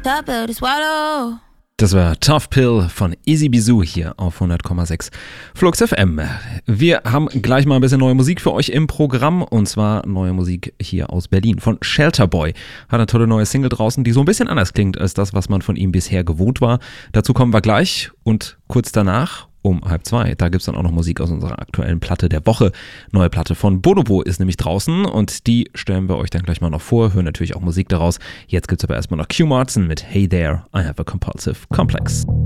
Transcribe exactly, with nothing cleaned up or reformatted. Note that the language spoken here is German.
Tough pill to swallow. Das war Tough Pill von Easy Bizou hier auf hundert Komma sechs Flux F M. Wir haben gleich mal ein bisschen neue Musik für euch im Programm, und zwar neue Musik hier aus Berlin von Shelter Boy. Hat eine tolle neue Single draußen, die so ein bisschen anders klingt als das, was man von ihm bisher gewohnt war. Dazu kommen wir gleich, und kurz danach um halb zwei, da gibt's dann auch noch Musik aus unserer aktuellen Platte der Woche. Neue Platte von Bonobo ist nämlich draußen, und die stellen wir euch dann gleich mal noch vor, hören natürlich auch Musik daraus. Jetzt gibt's aber erstmal noch Q Martin mit Hey There, I Have a Compulsive Complex.